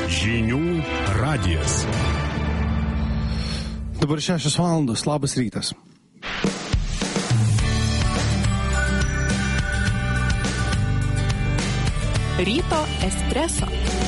Žinių radijas. Dabar 6 valandos. Labas rytas. Ryto espreso.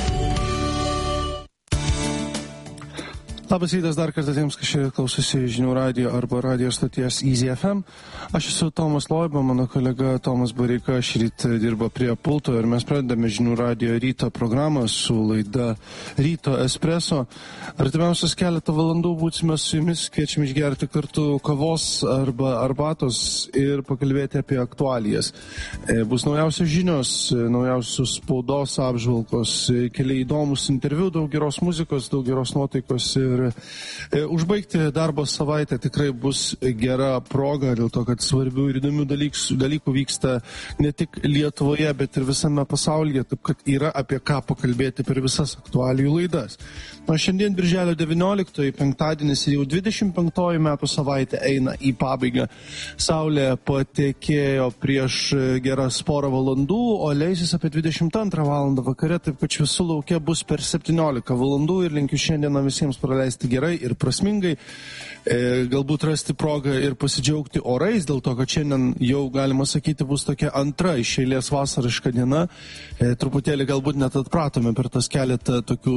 Labas rytas dar kartą tiems, kas šiandien klausosi Žinių radijo arba radijo stoties Easy FM. Aš esu Tomas Loiba, mano kolega Tomas Bareika šįryt dirba prie pulto ir mes pradedame Žinių radijo ryto programą su laida Ryto espreso. Artimiausias keletą valandų būsime su jumis, kviečiame išgerti kartu kavos arba arbatos ir pakalbėti apie aktualijas. Bus naujausios žinios, naujausios spaudos apžvalgos, keli įdomus interviu, daug geros muzikos, daug geros nuotaikos ir užbaigti darbo savaitę tikrai bus gera proga, dėl to, kad svarbių ir įdomių dalykų vyksta ne tik Lietuvoje, bet ir visame pasaulyje, taip kad yra apie ką pakalbėti per visas aktualijų laidas. Na, šiandien birželio 19, penktadienis ir jau 25 metų savaitė eina į pabaigą. Saulė patekėjo prieš geras porą valandų, o leisis apie 22 valandą vakare, taip kad visų laukia bus per 17 valandų ir linkiu šiandieną visiems praleisti gerai ir prasmingai, galbūt rasti progą ir pasidžiaugti orais, dėl to, kad šiandien jau galima sakyti bus tokia antra iš eilės vasariška diena. Truputėlį galbūt net atpratome per tas keletą tokių,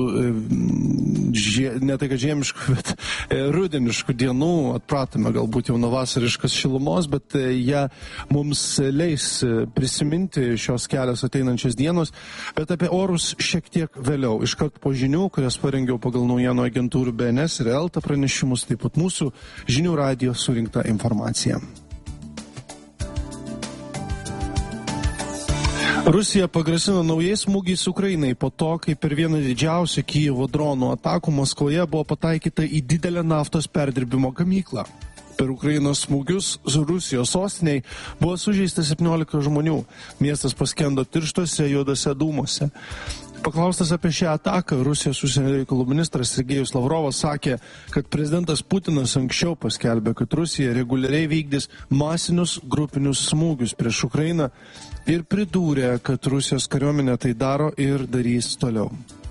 ne tai kad žiemiškų, bet rudeniškų dienų, atpratome galbūt jau nuo vasariškas šilumos, bet jie mums leis prisiminti šios kelios ateinančias dienos, bet apie orus šiek tiek vėliau, iškart po žinių, kurias parengiau pagal naujienų agentūrų BNS ir ELTA pranešimus, taip pat mūsų Žinių radijo surinkta informacija. Rusija pagrasino naujais smūgiais Ukrainai po to, kai per vieną didžiausių Kijevo dronų atakų Maskvoje buvo pataikyta į didelę naftos perdirbimo gamyklą. Per Ukrainos smūgius Rusijos sostiniai buvo sužeista 17 žmonių. Miestas paskendo tirštuose juodose dūmuose. Paklaustas apie šią ataką, Rusijos užsienio reikalų ministras Sergejus Lavrovas sakė, kad prezidentas Putinas anksčiau paskelbė, kad Rusija reguliariai vykdys masinius grupinius smūgius prieš Ukrainą ir pridūrė, kad Rusijos kariuomenė tai daro ir darys toliau.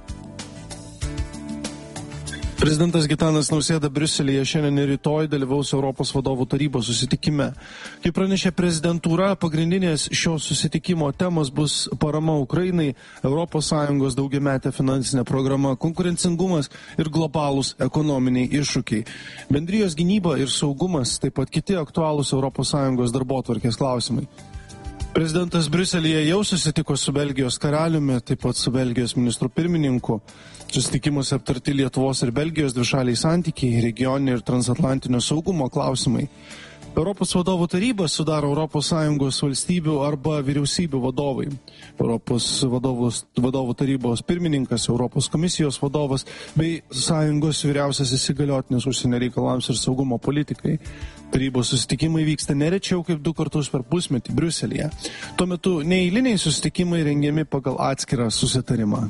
Prezidentas Gitanas Nausėda Briuselyje šiandien ir rytoj dalyvaus Europos vadovų tarybos susitikime. Kaip pranešė prezidentūra, pagrindinės šio susitikimo temos bus parama Ukrainai, ES daugiametė finansinė programa, konkurencingumas ir globalūs ekonominiai iššūkiai. Bendrijos gynyba ir saugumas, taip pat kiti aktualūs ES darbotvarkės klausimai. Prezidentas Briuselyje jau susitiko su Belgijos karaliumi, taip pat su Belgijos ministru pirmininku. Susitikimuose aptarti Lietuvos ir Belgijos dvišaliai santykiai, regioninio ir transatlantinio saugumo klausimai. Europos vadovų tarybą sudaro ES valstybių arba vyriausybių vadovai. Europos vadovų tarybos pirmininkas, Europos komisijos vadovas bei sąjungos vyriausiasis įgaliotinis užsienio reikalams ir saugumo politikai. Tarybos susitikimai vyksta nerečiau kaip 2 kartus per pusmetį Briuselyje. Tuo metu neeiliniai susitikimai rengiami pagal atskirą susitarimą.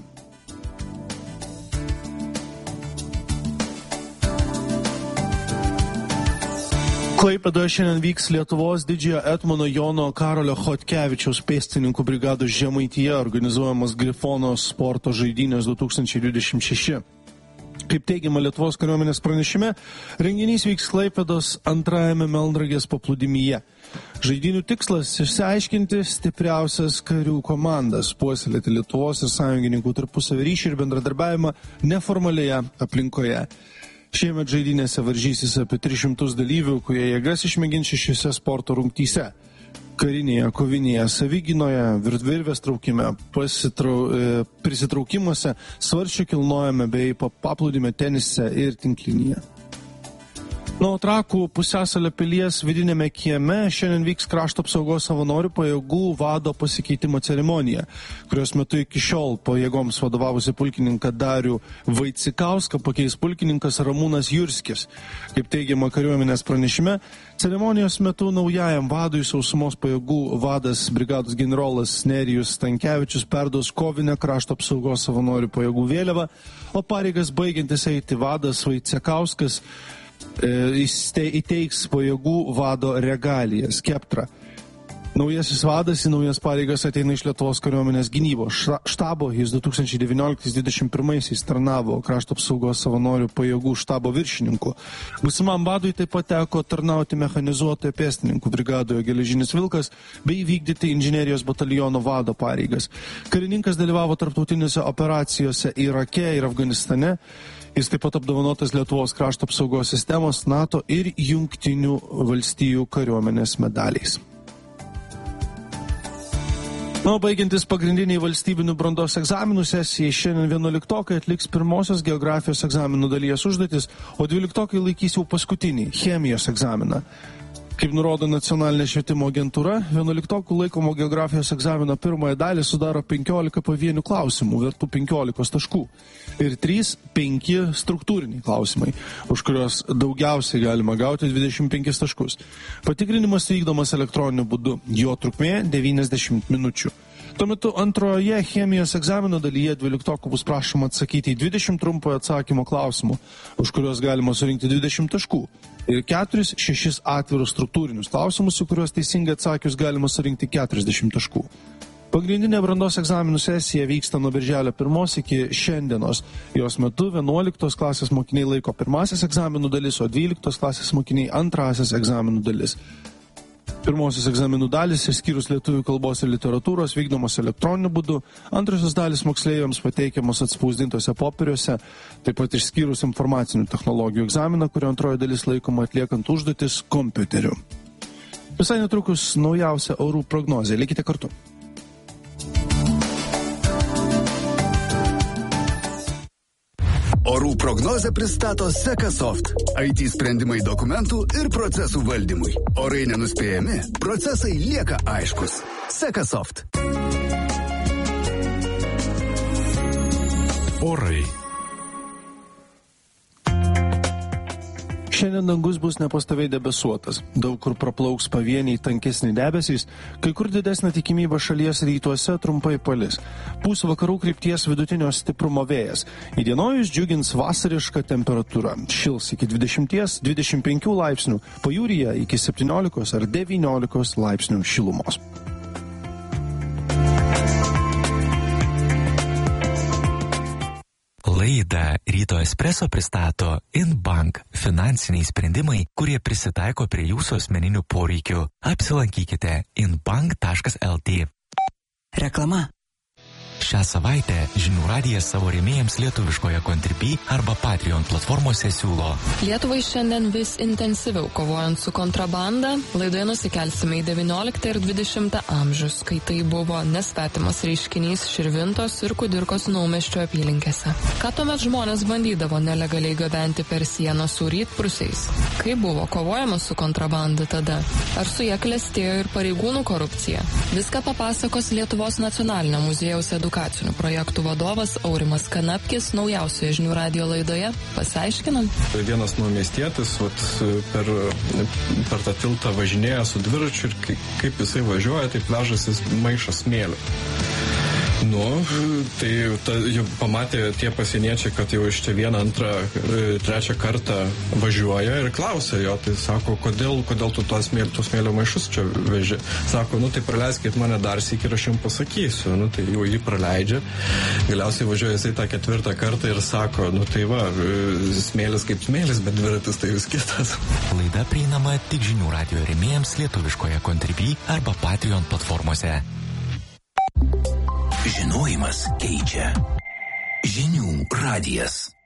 Klaipėdoje šiandien vyks Lietuvos didžiojo etmono Jono Karolio Chodkevičiaus pėstininkų brigados Žemaitija organizuojamas Grifono sporto žaidynės 2026. Kaip teigiama Lietuvos kariuomenės pranešime, renginys vyks Klaipėdos antrajame Melnragės paplūdimyje. Žaidynių tikslas – išsiaiškinti stipriausias karių komandas, puoselėti Lietuvos ir sąjungininkų tarpusavio ryšį ir bendradarbiavimą neformalioje aplinkoje. Šiemet žaidynėse varžysis apie 300 dalyvių, kurie jėgas išmėgins 6 sporto rungtyse. Karinėje, kovinėje, savigynoje, virvės traukime, prisitraukimuose, svarsčių kilnojame bei paplūdime tenise ir tinklinyje. Nuo Trakų pusiasalio pilies vidinėme kieme šiandien vyks krašto apsaugos savanorių pajėgų vado pasikeitimo ceremonija, kurios metu iki šiol pajėgoms vadovavusi pulkininką Darių Vaicikauską pakeis pulkininkas Ramūnas Jurskis. Kaip teigiama kariuomenės pranešime, ceremonijos metu naujajam vadui sausumos pajėgų vadas brigados generolas Nerijus Stankevičius perduos kovinę krašto apsaugos savanorių pajėgų vėliavą, o pareigas baigiantis eiti vadas Vaicikauskas įteiks pajėgų vado regalijas, skeptrą. Naujasis vadas į naujas pareigas ateina iš Lietuvos kariuomenės gynybos štabo. Jis 2019-2021 tarnavo krašto apsaugos savanorių pajėgų štabo viršininku. Būsimam vadui taip pat teko tarnauti mechanizuotojo pėstininkų brigadoje Geležinis Vilkas bei vykdyti inžinerijos bataliono vado pareigas. Karininkas dalyvavo tarptautinėse operacijose Irake ir Afganistane. Jis taip pat apdovanotas Lietuvos krašto apsaugos sistemos, NATO ir Jungtinių valstijų kariuomenės medaliais. Baigiantis pagrindiniai valstybinių brandos egzaminų sesijai, šiandien 11-okai atliks pirmosios geografijos egzaminų dalies užduotis, o 12-okai laikys jau paskutinį chemijos egzaminą. Kaip nurodo Nacionalinė švietimo agentūra, 11-okų laikomo geografijos egzamino pirmąją dalį sudaro 15 pavienių klausimų, vertų 15 taškų, ir 3-5 struktūriniai klausimai, už kurios daugiausiai galima gauti 25 taškus. Patikrinimas vykdomas elektroniniu būdu, jo trukmė 90 minučių. Tuo metu antroje chemijos egzamino dalyje 12-okų bus prašoma atsakyti į 20 trumpojo atsakymo klausimų, už kuriuos galima surinkti 20 taškų, ir 4-6 atvirus struktūrinius klausimus, į kuriuos teisingai atsakius galima surinkti 40 taškų. Pagrindinė brandos egzaminų sesija vyksta nuo birželio 1 iki šiandienos. Jos metu 11 klasės mokiniai laiko pirmasis egzaminų dalis, o 12 klasės mokiniai antrasis egzaminų dalis. Pirmosios egzaminų dalis, išskyrus lietuvių kalbos ir literatūros, vykdomos elektroniniu būdu, antrosios dalis moksleiviams pateikiamos atspausdintose popieriuose, taip pat išskyrus informacinių technologijų egzaminą, kurio antroji dalis laikoma atliekant užduotis kompiuteriu. Visai netrukus naujausia orų prognozė. Likite kartu. Orų prognozę pristato Sekasoft. IT sprendimai dokumentų ir procesų valdymui. Orai nenuspėjami, procesai lieka aiškus. Sekasoft. Orai. Šiandien dangus bus nepastoviai debesuotas. Daug kur praplauks pavieniai tankesni debesys, kai kur didesnė tikimybė šalies rytuose trumpai palis. Pūs vakarų krypties vidutinio stiprumo vėjas. Įdienojus džiugins vasariška temperatūra. Šils iki 20-25 laipsnių, pajūryje iki 17 ar 19 laipsnių šilumos. Laidą Ryto Espresso pristato InBank – finansiniai sprendimai, kurie prisitaiko prie jūsų asmeninių poreikių. Apsilankykite inbank.lt. Reklama. Šią savaitę Žinių radijas savo rėmėjams lietuviškoje Contribui arba Patreon platformose siūlo. Lietuvai šiandien vis intensyviau kovojant su kontrabanda, laidoje nusikelsime į 19 ir 20 amžius, kai tai buvo nesvetimas reiškinys Širvintos ir Kudirkos Naumiesčio apylinkėse. Ką tuomet žmonės bandydavo nelegaliai gabenti per sieną su rytprūsiais? Kaip buvo kovojama su kontrabanda tada? Ar su ja klestėjo ir pareigūnų korupcija? Viską papasakos Lietuvos nacionalinio muziejaus edukacinių projektų vadovas Aurimas Kanapkis naujausioje Žinių radijo laidoje. Pasiaiškinam. Vienas miestietis per tą tiltą važinėja su dviračiu ir kaip jisai važiuoja, tai pležasis maišas smėlio. Tai jau pamatė tie pasieniečiai, kad jau iš čia vieną, antrą, trečią kartą važiuoja ir klausia jo, tai sako, kodėl tu tos smėlio maišus čia veži? Sako, tai praleiskit mane dar sykį ir aš jums pasakysiu. Tai jau jį praleidžia. Galiausiai važiuoja jisai tą ketvirtą kartą ir sako, tai va, smėlis kaip smėlis, bet dviratis tai vis kitas. Laida prieinama tik Žinių radijo rėmėjams lietuviškoje Contribui arba Patreon platformose. Žinojimas keičia. Žinių radijas.